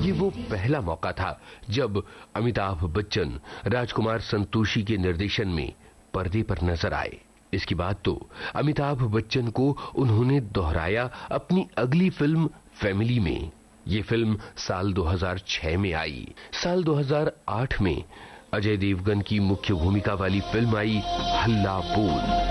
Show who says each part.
Speaker 1: ये वो पहला मौका था जब अमिताभ बच्चन राजकुमार संतोषी के निर्देशन में पर्दे पर नजर आए। इसके बाद तो अमिताभ बच्चन को उन्होंने दोहराया अपनी अगली फिल्म फैमिली में। ये फिल्म साल 2006 में आई। साल 2008 में अजय देवगन की मुख्य भूमिका वाली फिल्म आई हल्ला बोल।